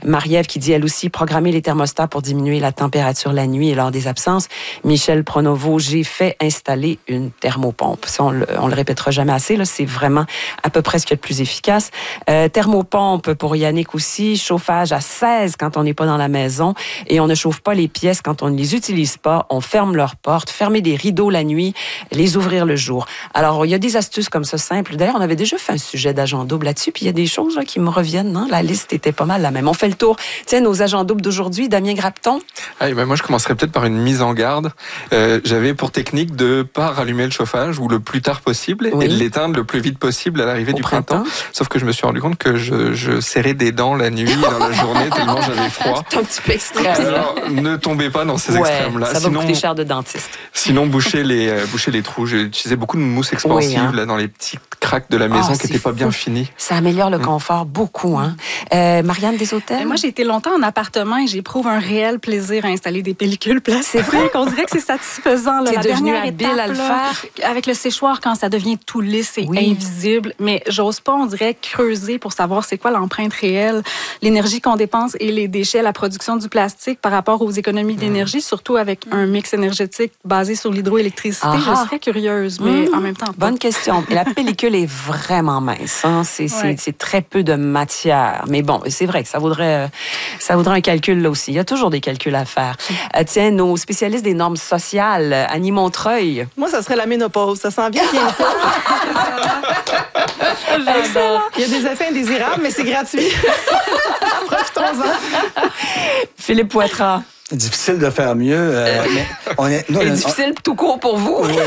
Marie-Ève qui dit, elle aussi, programmer les thermostats pour diminuer la température la nuit et lors des absences. Michel Pronovo, j'ai fait installer une thermopompe. Ça, on le répétera jamais assez, là, c'est vraiment à peu près ce qu'il y a de plus efficace. Thermopompe pour Yannick aussi, chauffage à 16 quand on n'est pas dans la maison et on ne chauffe pas les pièces quand on ne les utilise pas. On ferme leurs portes, fermer des rideaux la nuit, les ouvrir le jour. Alors, il y a des astuces comme ça simples. D'ailleurs, on avait déjà fait un sujet d'agent double là-dessus, puis il y a des choses là, qui me reviennent. Hein? La liste était pas mal la même. On fait le tour. Tiens, nos agents doubles d'aujourd'hui, Damien Grapton. Moi, je commencerais peut-être par une mise en garde. J'avais pour technique de pas rallumer le chauffage ou le plus tard possible et de l'éteindre le plus vite possible à l'arrivée du printemps. Sauf que je me suis rendu compte que je serrais des dents la nuit et dans la journée tellement j'avais froid. C'est un petit peu extrême. Alors, ne tombez pas dans ces extrêmes-là. Ça va coûter cher de dentiste. Sinon, bouchez les trous. J'ai utilisé beaucoup de mousse expansive là, dans les petits craques de la maison qui n'étaient pas bien finis. Ça améliore le confort beaucoup. Hein? Marianne Deshôtels? Moi, j'ai été longtemps en appartement et j'éprouve un réel plaisir à installer des pellicules plastiques. C'est vrai qu'on dirait que c'est satisfaisant. Là, t'es devenue habile à le faire? Avec le séchoir, quand ça devient tout lisse et invisible. Mais j'ose pas, on dirait, creuser pour savoir c'est quoi l'empreinte réelle, l'énergie qu'on dépense et les déchets, la production du plastique par rapport aux économies d'énergie, surtout avec un mix énergétique basé sur l'hydroélectricité. Je serais curieuse, mais en même temps pas. Bonne question. Et la pellicule est vraiment mince. Hein? C'est très peu de matière. Mais bon, c'est vrai que ça vaudrait un calcul là aussi. Il y a toujours des calculs à faire. Tiens, nos spécialistes des normes sociales, Annie Montreuil. Moi, ça serait la ménopause. Ça s'en vient bientôt. Excellent. Il y a des effets indésirables, mais c'est gratuit. Profitons-en. Philippe Poitras. Difficile de faire mieux. Mais difficile tout court pour vous. Oui.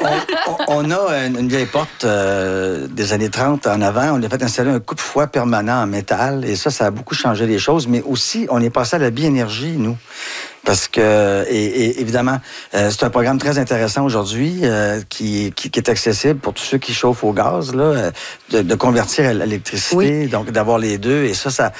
On a une vieille porte des années 30 en avant. On a fait installer un coupe-fouet permanent en métal. Et ça a beaucoup changé les choses. Mais aussi, on est passé à la biénergie, nous. Parce que, et évidemment, c'est un programme très intéressant aujourd'hui qui est accessible pour tous ceux qui chauffent au gaz, là, de convertir à l'électricité, donc d'avoir les deux. Et ça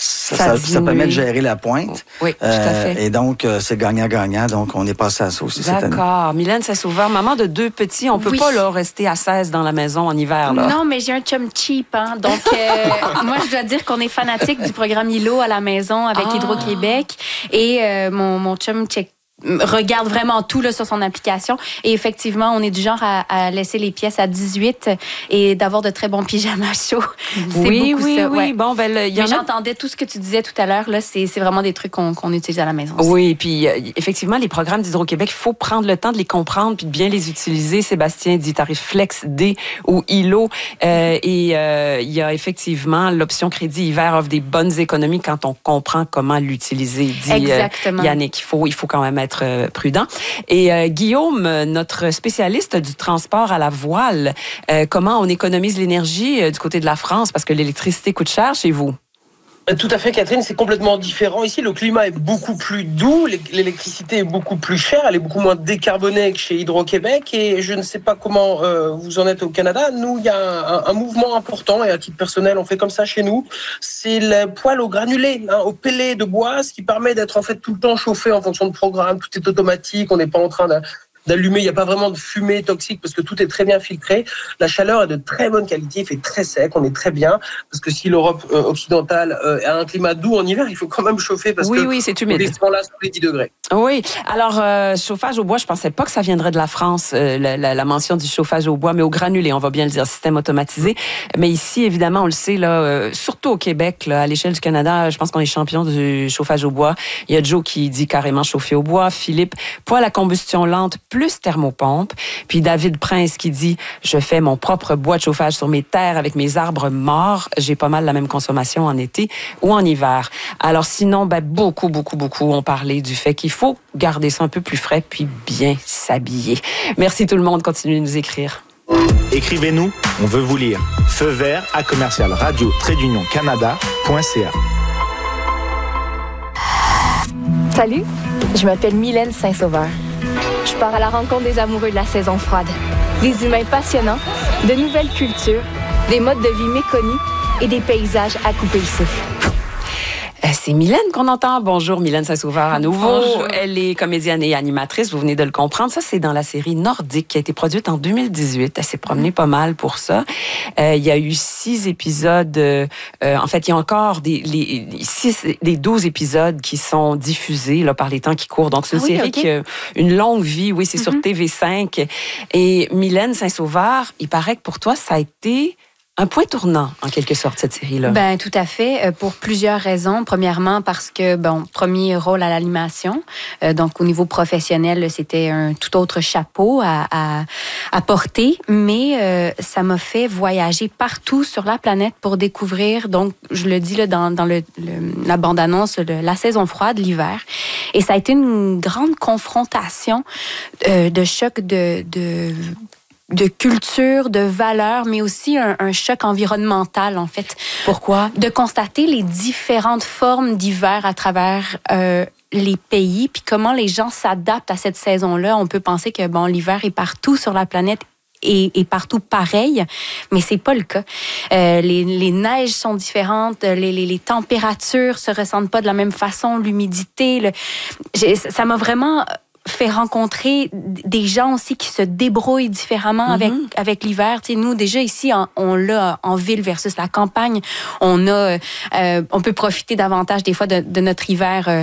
permet de gérer la pointe. Oui, tout à fait. Et donc, c'est gagnant-gagnant. Donc, on est passé à ça aussi cette année. D'accord. Mylène Saint-Sauveur, maman de 2 petits, on peut pas là, rester à 16 dans la maison en hiver. Là. Non, mais j'ai un chum cheap. Hein. Donc, moi, je dois dire qu'on est fanatique du programme ILO à la maison avec Hydro-Québec. Et mon chum regarde vraiment tout là, sur son application. Et effectivement, on est du genre à laisser les pièces à 18 et d'avoir de très bons pyjamas chauds. Oui. Ouais. Bon, mais j'entendais tout ce que tu disais tout à l'heure. Là, c'est vraiment des trucs qu'on utilise à la maison aussi. Oui, puis effectivement, les programmes d'Hydro-Québec, il faut prendre le temps de les comprendre puis de bien les utiliser. Sébastien dit tarif Flex D ou ILO. Il y a effectivement l'option crédit hiver offre des bonnes économies quand on comprend comment l'utiliser, dit Yannick. Il faut quand même être prudent. Et Guillaume, notre spécialiste du transport à la voile, comment on économise l'énergie du côté de la France parce que l'électricité coûte cher chez vous? Tout à fait, Catherine, c'est complètement différent. Ici, le climat est beaucoup plus doux, l'électricité est beaucoup plus chère, elle est beaucoup moins décarbonée que chez Hydro-Québec et je ne sais pas comment vous en êtes au Canada. Nous, il y a un mouvement important et à titre personnel, on fait comme ça chez nous. C'est le poêle au granulé, au pellet de bois, ce qui permet d'être en fait tout le temps chauffé en fonction de programme. Tout est automatique, on n'est pas en train d'allumer, il n'y a pas vraiment de fumée toxique parce que tout est très bien filtré. La chaleur est de très bonne qualité, il fait très sec, on est très bien. Parce que si l'Europe occidentale a un climat doux en hiver, il faut quand même chauffer parce que c'est humide. On est là sous les 10 degrés. Oui. Alors, chauffage au bois, je pensais pas que ça viendrait de la France, la mention du chauffage au bois, mais au granulé, on va bien le dire, système automatisé. Mais ici, évidemment, on le sait, là, surtout au Québec, là, à l'échelle du Canada, je pense qu'on est champion du chauffage au bois. Il y a Joe qui dit carrément chauffer au bois. Philippe, poêle à combustion lente, plus thermopompe. Puis David Prince qui dit « Je fais mon propre bois de chauffage sur mes terres avec mes arbres morts. J'ai pas mal la même consommation en été ou en hiver. » Alors sinon, beaucoup ont parlé du fait qu'il faut garder ça un peu plus frais puis bien s'habiller. Merci tout le monde. Continuez de nous écrire. Écrivez-nous, on veut vous lire. Feu vert à commercial radio-canada.ca. Salut, je m'appelle Mylène Saint-Sauveur. Je pars à la rencontre des amoureux de la saison froide. Des humains passionnants, de nouvelles cultures, des modes de vie méconnus et des paysages à couper le souffle. C'est Mylène qu'on entend. Bonjour, Mylène Saint-Sauveur à nouveau. Bonjour. Elle est comédienne et animatrice, vous venez de le comprendre. Ça, c'est dans la série Nordique qui a été produite en 2018. Elle s'est promenée pas mal pour ça. Il y a eu 6 épisodes. En fait, il y a encore des 12 épisodes qui sont diffusés là, par les temps qui courent. Donc, c'est une série qui a une longue vie. Oui, c'est sur TV5. Et Mylène Saint-Sauveur, il paraît que pour toi, ça a été un point tournant, en quelque sorte, cette série-là. Ben tout à fait, pour plusieurs raisons. Premièrement, parce que, premier rôle à l'animation. Donc, au niveau professionnel, c'était un tout autre chapeau à porter. Mais ça m'a fait voyager partout sur la planète pour découvrir, donc, je le dis là, dans la bande-annonce, la saison froide, l'hiver. Et ça a été une grande confrontation de choc de culture, de valeurs, mais aussi un choc environnemental, en fait. Pourquoi? De constater les différentes formes d'hiver à travers les pays, puis comment les gens s'adaptent à cette saison-là. On peut penser que, l'hiver est partout sur la planète et partout pareil, mais c'est pas le cas. Les neiges sont différentes, les températures se ressentent pas de la même façon, l'humidité. Ça m'a vraiment fait rencontrer des gens aussi qui se débrouillent différemment avec l'hiver. Tu sais, nous, déjà ici, on l'a en ville versus la campagne. On peut profiter davantage des fois de notre hiver.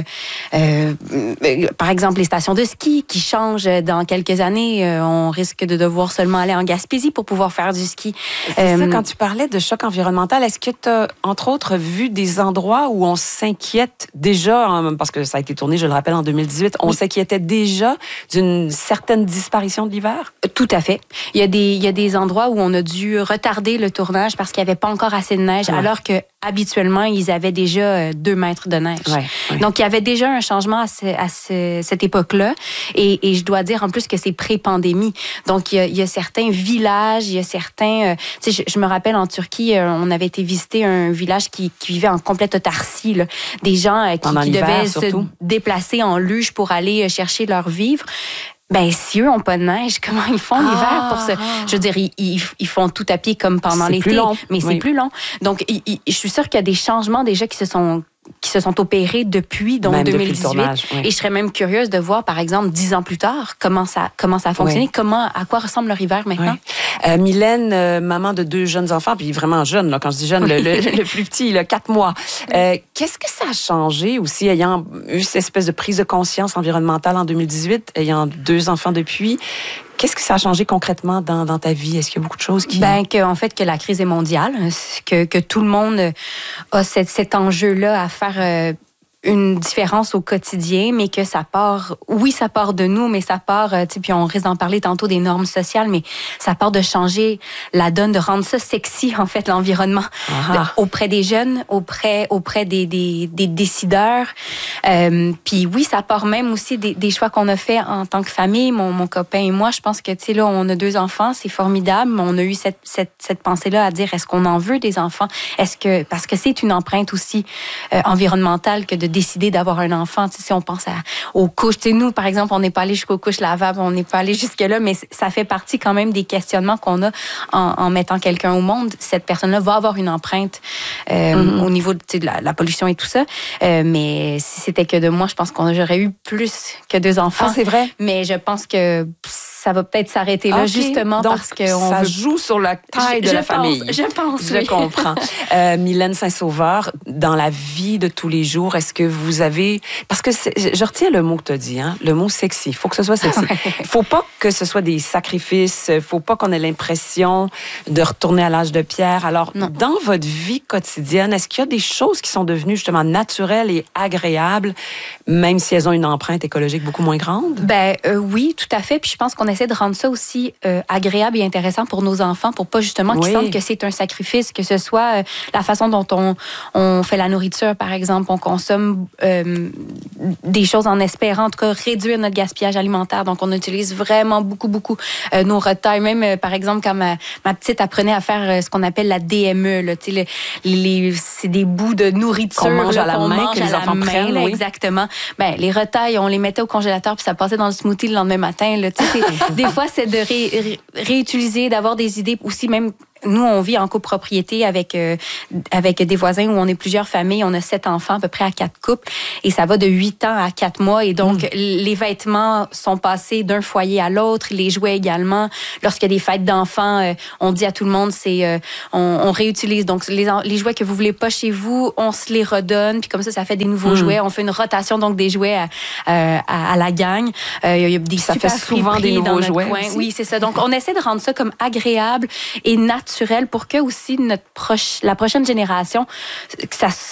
Par exemple, les stations de ski qui changent dans quelques années. On risque de devoir seulement aller en Gaspésie pour pouvoir faire du ski. C'est ça, quand tu parlais de choc environnemental, est-ce que tu as, entre autres, vu des endroits où on s'inquiète déjà, parce que ça a été tourné, je le rappelle, en 2018, on s'inquiétait déjà d'une certaine disparition de l'hiver? Tout à fait. Il y a des endroits où on a dû retarder le tournage parce qu'il n'y avait pas encore assez de neige, alors que habituellement, ils avaient déjà 2 mètres de neige. Ouais. Donc, il y avait déjà un changement à cette époque-là. Et je dois dire en plus que c'est pré-pandémie. Donc, il y a certains villages, il y a certains... tu sais, je me rappelle en Turquie, on avait été visiter un village qui vivait en complète autarcie. Là. Des gens qui devaient se déplacer en luge pour aller chercher leur vivre. Ben, si eux n'ont pas de neige, comment ils font l'hiver pour ça? Je veux dire, ils font tout à pied comme pendant l'été, mais c'est plus long. Donc, je suis sûre qu'il y a des changements déjà qui se sont opérés depuis, donc même 2018. Depuis le tournage, Et je serais même curieuse de voir, par exemple, 10 ans plus tard, comment ça a fonctionné, à quoi ressemble leur hiver maintenant. Mylène, maman de 2 jeunes enfants, puis vraiment jeune, là, quand je dis jeune, le plus petit, il a 4 mois. Qu'est-ce que ça a changé aussi, ayant eu cette espèce de prise de conscience environnementale en 2018, ayant 2 enfants depuis? Qu'est-ce que ça a changé concrètement dans ta vie? Est-ce qu'il y a beaucoup de choses qui... que la crise est mondiale, que tout le monde a cet enjeu-là à faire une différence au quotidien, mais que ça part de nous, mais ça part, puis on risque d'en parler tantôt des normes sociales, mais ça part de changer la donne, de rendre ça sexy, en fait, l'environnement, auprès des jeunes, auprès des décideurs. Puis oui, ça part même aussi des choix qu'on a fait en tant que famille, mon copain et moi. Je pense que, tu sais, là, on a 2 enfants, c'est formidable, mais on a eu cette pensée-là à dire, est-ce qu'on en veut des enfants? Parce que c'est une empreinte aussi environnementale que de décider d'avoir un enfant. Tu sais, si on pense aux couches, tu sais, nous, par exemple, on n'est pas allé jusqu'aux couches lavables, on n'est pas allé jusque-là, mais ça fait partie quand même des questionnements qu'on a en mettant quelqu'un au monde. Cette personne-là va avoir une empreinte au niveau de la pollution et tout ça. Mais si c'était que de moi, je pense j'aurais eu plus que 2 enfants. Ah, c'est vrai? Mais je pense que ça va peut-être s'arrêter là, justement, donc, parce que ça joue sur la taille de la famille. Je pense, Je comprends. Mylène Saint-Sauveur, dans la vie de tous les jours, est-ce que vous avez... Parce que je retiens le mot que tu as dit, le mot sexy. Il faut que ce soit sexy. Il faut pas que ce soit des sacrifices. Il faut pas qu'on ait l'impression de retourner à l'âge de pierre. Alors, dans votre vie quotidienne, est-ce qu'il y a des choses qui sont devenues justement naturelles et agréables, même si elles ont une empreinte écologique beaucoup moins grande? Oui, tout à fait. Puis je pense qu'on essaie de rendre ça aussi agréable et intéressant pour nos enfants, pour pas justement qu'ils sentent que c'est un sacrifice, que ce soit la façon dont on fait la nourriture, par exemple, on consomme des choses en espérant, en tout cas, réduire notre gaspillage alimentaire. Donc, on utilise vraiment beaucoup nos retails. Même, par exemple, quand ma petite apprenait à faire ce qu'on appelle la DME, là, c'est des bouts de nourriture qu'on mange à la main, que les enfants prennent. Exactement. Les retails, on les mettait au congélateur puis ça passait dans le smoothie le lendemain matin. Là, des fois, c'est de réutiliser, d'avoir des idées aussi même nous, on vit en copropriété avec des voisins où on est plusieurs familles. On a 7 enfants, à peu près à 4 couples. Et ça va de 8 ans à 4 mois. Et donc, les vêtements sont passés d'un foyer à l'autre. Les jouets également. Lorsqu'il y a des fêtes d'enfants, on dit à tout le monde, on réutilise. Donc, les jouets que vous voulez pas chez vous, on se les redonne. Puis comme ça fait des nouveaux jouets. On fait une rotation, donc, des jouets à la gang. Il y a des ça fait souvent des nouveaux jouets. Oui, c'est ça. Donc, on essaie de rendre ça comme agréable et naturel pour que aussi la prochaine génération, que ça